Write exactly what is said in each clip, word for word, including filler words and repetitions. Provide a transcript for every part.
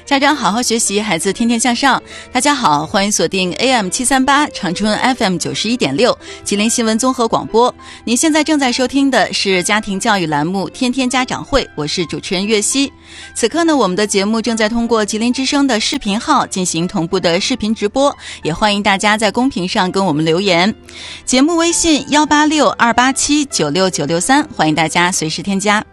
家长好好学习，孩子天天向上。大家好，欢迎锁定 A M 七三八 长春 F M 九十一点六 吉林新闻综合广播。您现在正在收听的是家庭教育栏目天天家长会，我是主持人岳熙。此刻呢，我们的节目正在通过吉林之声的视频号进行同步的视频直播，也欢迎大家在公屏上跟我们留言。节目微信幺八六二八七九六九六三，欢迎大家随时添加。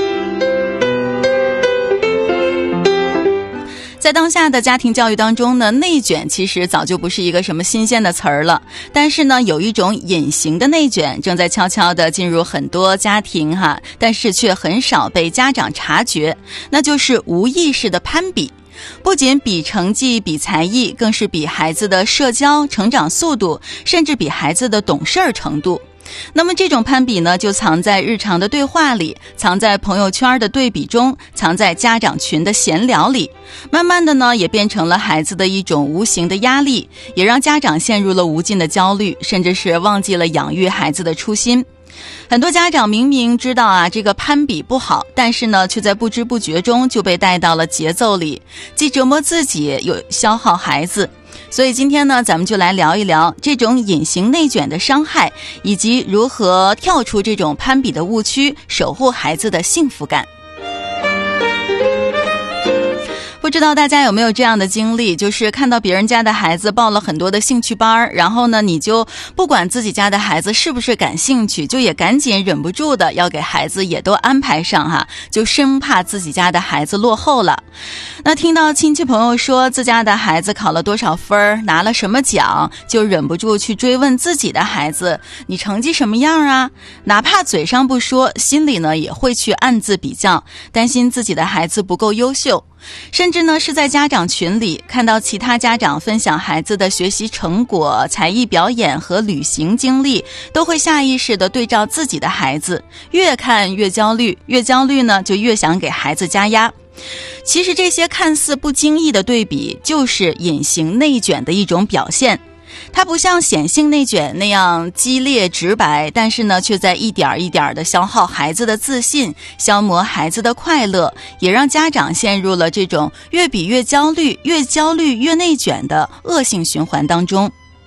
在当下的家庭教育当中呢，内卷其实早就不是一个什么新鲜的词儿了，但是呢，有一种隐形的内卷正在悄悄地进入很多家庭哈，但是却很少被家长察觉，那就是无意识的攀比。不仅比成绩、比才艺，更是比孩子的社交、成长速度，甚至比孩子的懂事程度。那么这种攀比呢，就藏在日常的对话里，藏在朋友圈的对比中，藏在家长群的闲聊里，慢慢的呢，也变成了孩子的一种无形的压力，也让家长陷入了无尽的焦虑，甚至是忘记了养育孩子的初心。很多家长明明知道啊，这个攀比不好，但是呢，却在不知不觉中就被带到了节奏里，既折磨自己，又消耗孩子。所以今天呢，咱们就来聊一聊这种隐形内卷的伤害，以及如何跳出这种攀比的误区，守护孩子的幸福感。不知道大家有没有这样的经历，就是看到别人家的孩子报了很多的兴趣班，然后呢，你就不管自己家的孩子是不是感兴趣，就也赶紧忍不住的要给孩子也都安排上哈，就生怕自己家的孩子落后了。那听到亲戚朋友说自家的孩子考了多少分，拿了什么奖，就忍不住去追问自己的孩子，你成绩什么样啊？哪怕嘴上不说，心里呢也会去暗自比较，担心自己的孩子不够优秀。甚至呢是在家长群里看到其他家长分享孩子的学习成果、才艺表演和旅行经历，都会下意识地对照自己的孩子，越看越焦虑，越焦虑呢就越想给孩子加压。其实这些看似不经意的对比，就是隐形内卷的一种表现。它不像显性内卷那样激烈直白，但是呢，却在一点一点的消耗孩子的自信，消磨孩子的快乐，也让家长陷入了这种越比越焦虑、越焦虑越内卷的恶性循环当中。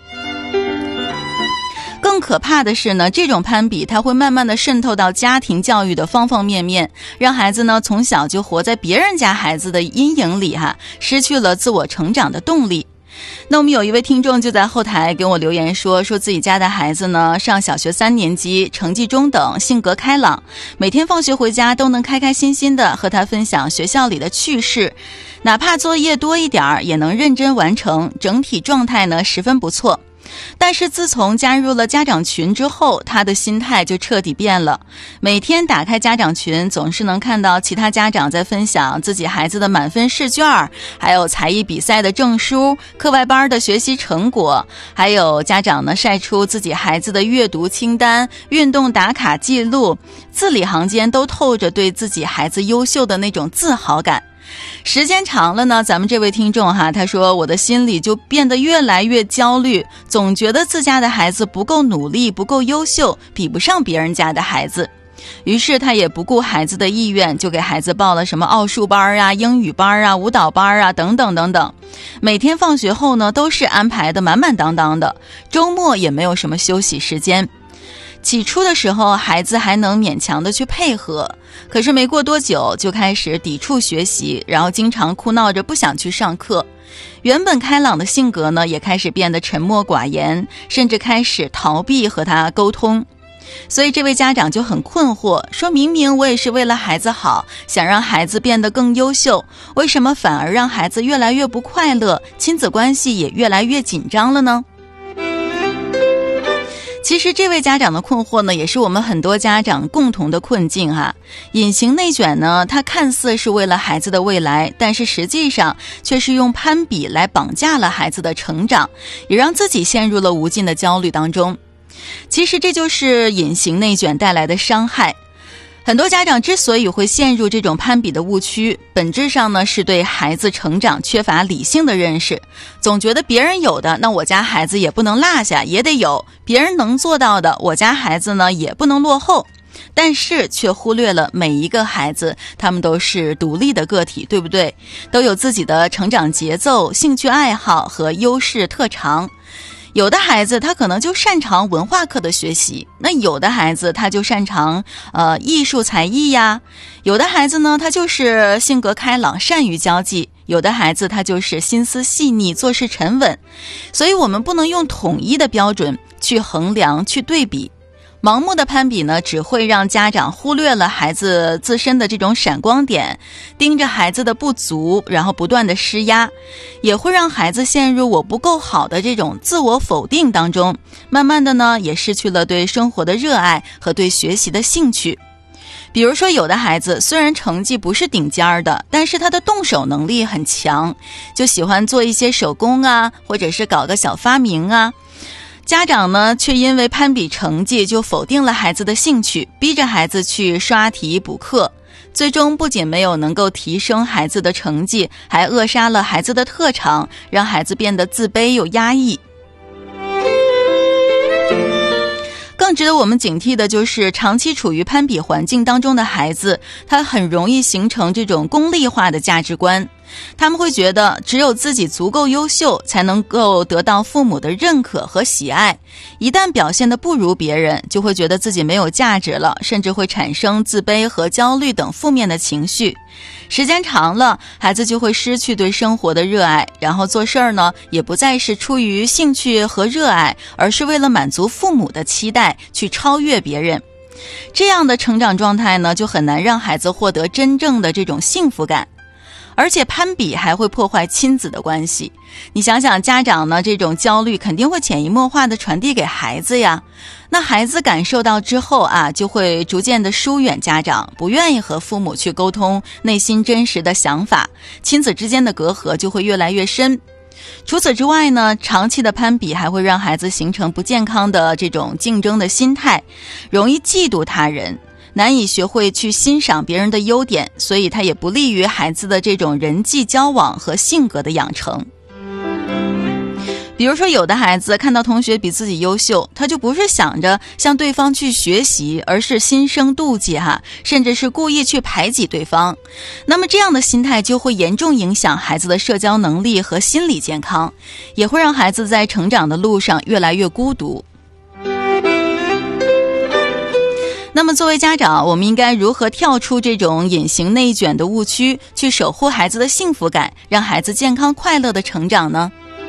更可怕的是呢，这种攀比它会慢慢的渗透到家庭教育的方方面面，让孩子呢从小就活在别人家孩子的阴影里哈，失去了自我成长的动力。那我们有一位听众就在后台给我留言说，说自己家的孩子呢上小学三年级，成绩中等，性格开朗，每天放学回家都能开开心心的和他分享学校里的趣事，哪怕作业多一点也能认真完成，整体状态呢十分不错。但是自从加入了家长群之后，他的心态就彻底变了。每天打开家长群，总是能看到其他家长在分享自己孩子的满分试卷，还有才艺比赛的证书、课外班的学习成果，还有家长呢晒出自己孩子的阅读清单、运动打卡记录，字里行间都透着对自己孩子优秀的那种自豪感。时间长了呢，咱们这位听众哈，他说我的心里就变得越来越焦虑，总觉得自家的孩子不够努力，不够优秀，比不上别人家的孩子。于是他也不顾孩子的意愿，就给孩子报了什么奥数班啊、英语班啊、舞蹈班啊等等等等。每天放学后呢，都是安排的满满当当的，周末也没有什么休息时间。起初的时候，孩子还能勉强的去配合，可是没过多久就开始抵触学习，然后经常哭闹着不想去上课。原本开朗的性格呢，也开始变得沉默寡言，甚至开始逃避和他沟通。所以这位家长就很困惑，说明明我也是为了孩子好，想让孩子变得更优秀，为什么反而让孩子越来越不快乐，亲子关系也越来越紧张了呢？其实这位家长的困惑呢，也是我们很多家长共同的困境哈。隐形内卷呢，它看似是为了孩子的未来，但是实际上却是用攀比来绑架了孩子的成长，也让自己陷入了无尽的焦虑当中。其实这就是隐形内卷带来的伤害。很多家长之所以会陷入这种攀比的误区，本质上呢是对孩子成长缺乏理性的认识，总觉得别人有的，那我家孩子也不能落下，也得有；别人能做到的，我家孩子呢也不能落后。 但是却忽略了每一个孩子，他们都是独立的个体，对不对？都有自己的成长节奏、兴趣爱好和优势特长。有的孩子他可能就擅长文化课的学习，那有的孩子他就擅长呃艺术才艺呀，有的孩子呢他就是性格开朗，善于交际，有的孩子他就是心思细腻，做事沉稳。所以我们不能用统一的标准去衡量，去对比。盲目的攀比呢，只会让家长忽略了孩子自身的这种闪光点，盯着孩子的不足，然后不断的施压，也会让孩子陷入我不够好的这种自我否定当中，慢慢的呢，也失去了对生活的热爱和对学习的兴趣。比如说有的孩子虽然成绩不是顶尖的，但是他的动手能力很强，就喜欢做一些手工啊，或者是搞个小发明啊。家长呢，却因为攀比成绩就否定了孩子的兴趣，逼着孩子去刷题补课，最终不仅没有能够提升孩子的成绩，还扼杀了孩子的特长，让孩子变得自卑又压抑。更值得我们警惕的就是长期处于攀比环境当中的孩子，他很容易形成这种功利化的价值观。他们会觉得只有自己足够优秀，才能够得到父母的认可和喜爱，一旦表现得不如别人，就会觉得自己没有价值了，甚至会产生自卑和焦虑等负面的情绪。时间长了，孩子就会失去对生活的热爱，然后做事儿呢，也不再是出于兴趣和热爱，而是为了满足父母的期待，去超越别人。这样的成长状态呢，就很难让孩子获得真正的这种幸福感。而且攀比还会破坏亲子的关系。你想想，家长呢这种焦虑肯定会潜移默化地传递给孩子呀。那孩子感受到之后啊，就会逐渐的疏远家长，不愿意和父母去沟通内心真实的想法，亲子之间的隔阂就会越来越深。除此之外呢，长期的攀比还会让孩子形成不健康的这种竞争的心态，容易嫉妒他人，难以学会去欣赏别人的优点，所以它也不利于孩子的这种人际交往和性格的养成。比如说有的孩子看到同学比自己优秀，他就不是想着向对方去学习，而是心生妒忌哈，甚至是故意去排挤对方。那么这样的心态就会严重影响孩子的社交能力和心理健康，也会让孩子在成长的路上越来越孤独。那么作为家长，我们应该如何跳出这种隐形内卷的误区，去守护孩子的幸福感，让孩子健康快乐的成长呢？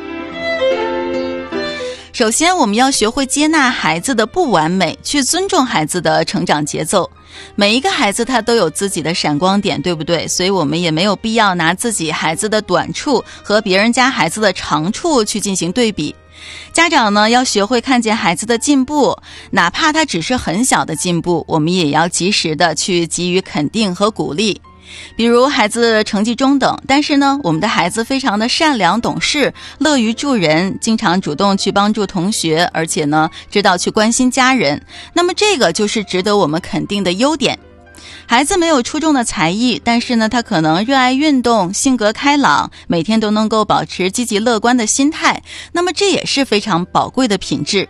首先，我们要学会接纳孩子的不完美，去尊重孩子的成长节奏。每一个孩子他都有自己的闪光点，对不对？所以我们也没有必要拿自己孩子的短处和别人家孩子的长处去进行对比。家长呢，要学会看见孩子的进步，哪怕他只是很小的进步，我们也要及时的去给予肯定和鼓励。比如孩子成绩中等，但是呢，我们的孩子非常的善良懂事，乐于助人，经常主动去帮助同学，而且呢，知道去关心家人，那么这个就是值得我们肯定的优点。孩子没有出众的才艺，但是呢，他可能热爱运动，性格开朗，每天都能够保持积极乐观的心态，那么这也是非常宝贵的品质。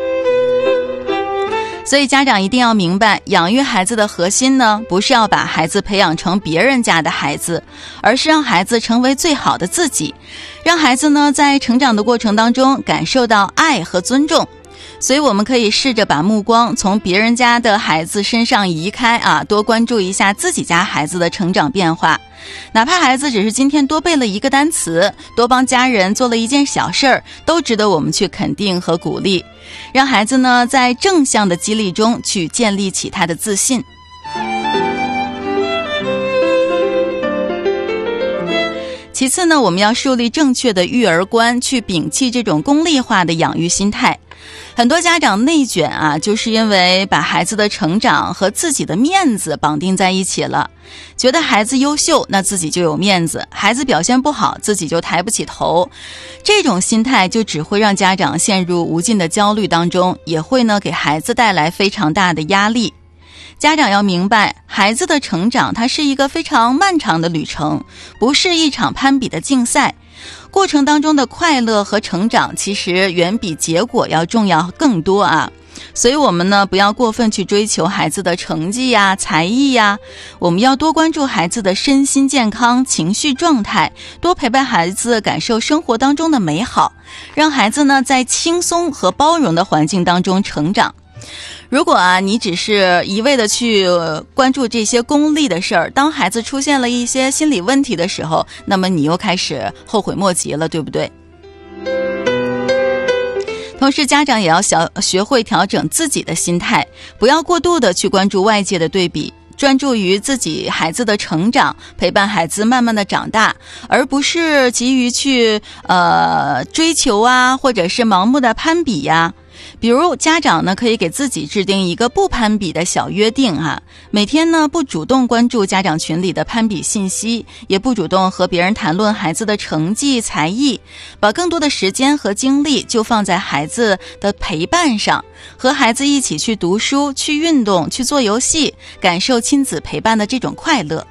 所以家长一定要明白，养育孩子的核心呢，不是要把孩子培养成别人家的孩子，而是让孩子成为最好的自己，让孩子呢在成长的过程当中感受到爱和尊重。所以我们可以试着把目光从别人家的孩子身上移开啊，多关注一下自己家孩子的成长变化。哪怕孩子只是今天多背了一个单词，多帮家人做了一件小事儿，都值得我们去肯定和鼓励，让孩子呢在正向的激励中去建立起他的自信。其次呢，我们要树立正确的育儿观，去摒弃这种功利化的养育心态。很多家长内卷啊，就是因为把孩子的成长和自己的面子绑定在一起了，觉得孩子优秀，那自己就有面子，孩子表现不好，自己就抬不起头。这种心态就只会让家长陷入无尽的焦虑当中，也会呢给孩子带来非常大的压力。家长要明白，孩子的成长它是一个非常漫长的旅程，不是一场攀比的竞赛。过程当中的快乐和成长其实远比结果要重要更多啊。 所以我们呢，不要过分去追求孩子的成绩呀、才艺呀，我们要多关注孩子的身心健康、情绪状态，多陪伴孩子感受生活当中的美好，让孩子呢在轻松和包容的环境当中成长。如果啊，你只是一味的去关注这些功利的事儿，当孩子出现了一些心理问题的时候，那么你又开始后悔莫及了，对不对？同时家长也要小学会调整自己的心态，不要过度的去关注外界的对比，专注于自己孩子的成长，陪伴孩子慢慢的长大，而不是急于去呃追求啊，或者是盲目的攀比呀。比如家长呢，可以给自己制定一个不攀比的小约定哈，每天呢不主动关注家长群里的攀比信息，也不主动和别人谈论孩子的成绩才艺，把更多的时间和精力就放在孩子的陪伴上，和孩子一起去读书、去运动、去做游戏，感受亲子陪伴的这种快乐。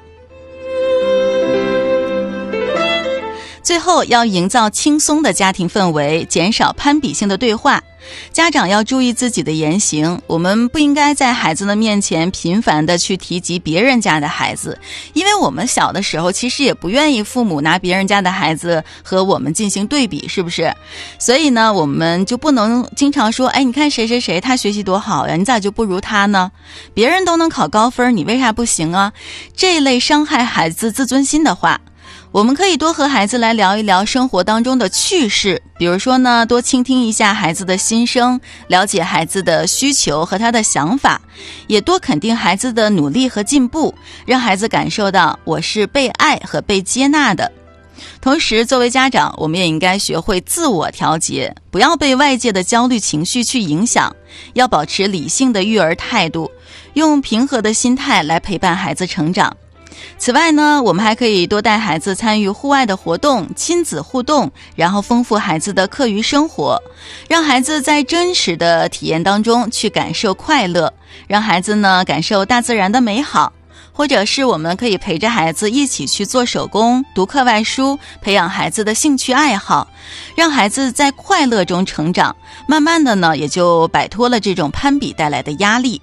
最后要营造轻松的家庭氛围，减少攀比性的对话。家长要注意自己的言行，我们不应该在孩子的面前频繁的去提及别人家的孩子，因为我们小的时候其实也不愿意父母拿别人家的孩子和我们进行对比，是不是？所以呢，我们就不能经常说，哎，你看谁谁谁他学习多好呀，你咋就不如他呢？别人都能考高分，你为啥不行啊？这一类伤害孩子自尊心的话，我们可以多和孩子来聊一聊生活当中的趣事，比如说呢，多倾听一下孩子的心声，了解孩子的需求和他的想法，也多肯定孩子的努力和进步，让孩子感受到我是被爱和被接纳的。同时作为家长，我们也应该学会自我调节，不要被外界的焦虑情绪去影响，要保持理性的育儿态度，用平和的心态来陪伴孩子成长。此外呢，我们还可以多带孩子参与户外的活动，亲子互动，然后丰富孩子的课余生活，让孩子在真实的体验当中去感受快乐，让孩子呢感受大自然的美好。或者是我们可以陪着孩子一起去做手工、读课外书，培养孩子的兴趣爱好，让孩子在快乐中成长，慢慢的呢也就摆脱了这种攀比带来的压力。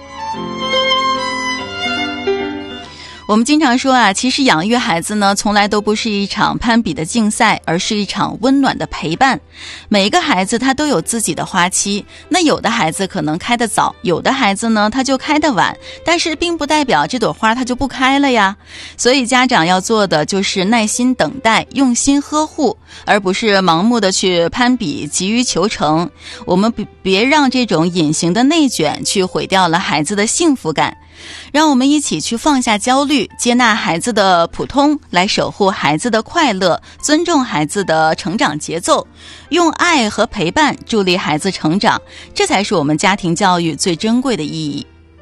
我们经常说啊，其实养育孩子呢，从来都不是一场攀比的竞赛，而是一场温暖的陪伴。每一个孩子他都有自己的花期，那有的孩子可能开得早，有的孩子呢他就开得晚，但是并不代表这朵花它就不开了呀。所以家长要做的就是耐心等待，用心呵护，而不是盲目的去攀比，急于求成。我们别让这种隐形的内卷去毁掉了孩子的幸福感。让我们一起去放下焦虑，接纳孩子的普通，来守护孩子的快乐，尊重孩子的成长节奏，用爱和陪伴助力孩子成长，这才是我们家庭教育最珍贵的意义。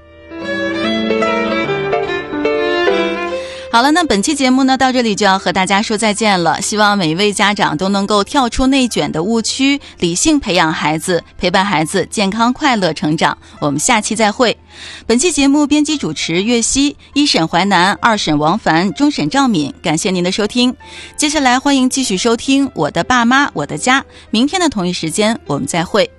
好了，那本期节目呢，到这里就要和大家说再见了。希望每一位家长都能够跳出内卷的误区，理性培养孩子，陪伴孩子健康快乐成长。我们下期再会。本期节目编辑主持岳熙，一审淮南，二审王凡，终审赵敏。感谢您的收听。接下来欢迎继续收听我的爸妈我的家，明天的同一时间我们再会。